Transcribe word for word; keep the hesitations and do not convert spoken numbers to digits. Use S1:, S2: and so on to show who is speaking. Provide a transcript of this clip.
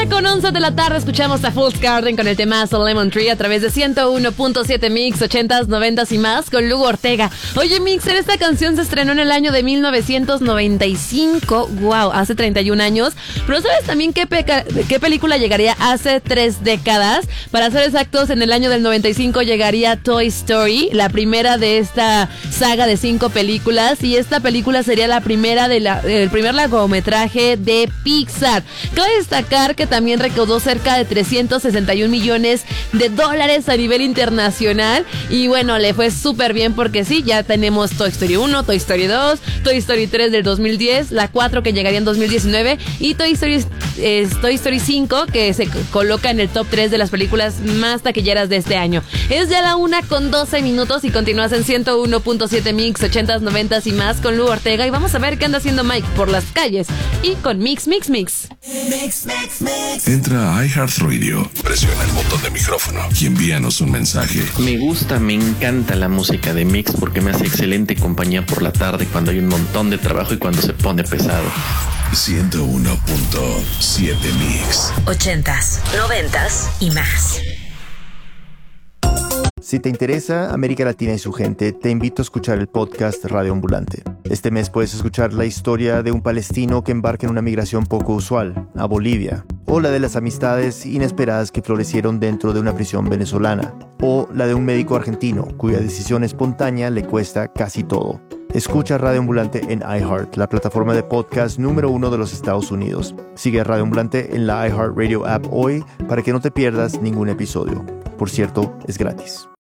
S1: con once de la tarde escuchamos a Fool's Garden con el temazo Lemon Tree a través de ciento uno punto siete Mix, ochentas, noventas y más con Lugo Ortega. Oye, Mixer, esta canción se estrenó en el año de mil novecientos noventa y cinco. Wow, hace treinta y un años. Pero ¿sabes también qué, peca- qué película llegaría hace tres décadas? Para ser exactos, en el año del noventa y cinco llegaría Toy Story, la primera de esta saga de cinco películas. Y esta película sería la primera de la, el primer largometraje de Pixar. Cabe destacar que también recaudó cerca de trescientos sesenta y un millones de dólares a nivel internacional. Y bueno, le fue súper bien porque sí, ya tenemos Toy Story uno, Toy Story dos, Toy Story tres del dos mil diez, la cuatro que llegaría en dos mil diecinueve y Toy Story, eh, Toy Story cinco que se coloca en el top tres de las películas más taquilleras de este año. Es ya la una con doce minutos y continúas en ciento uno punto siete Mix, ochentas, noventas y más con Lugo Ortega. Y vamos a ver qué anda haciendo Mike por las calles y con Mix, Mix, Mix.
S2: Mix, mix, mix.
S3: Entra a iHeartRadio, presiona el botón de micrófono y envíanos un mensaje.
S4: Me gusta, me encanta la música de Mix porque me hace excelente compañía por la tarde cuando hay un montón de trabajo y cuando se pone pesado.
S3: ciento uno punto siete Mix.
S2: Ochentas, noventas y más.
S5: Si te interesa América Latina y su gente, te invito a escuchar el podcast Radio Ambulante. Este mes puedes escuchar la historia de un palestino que embarca en una migración poco usual, a Bolivia, o la de las amistades inesperadas que florecieron dentro de una prisión venezolana, o la de un médico argentino cuya decisión espontánea le cuesta casi todo. Escucha Radio Ambulante en iHeart, la plataforma de podcast número uno de los Estados Unidos. Sigue a Radio Ambulante en la iHeartRadio app hoy para que no te pierdas ningún episodio. Por cierto, es gratis.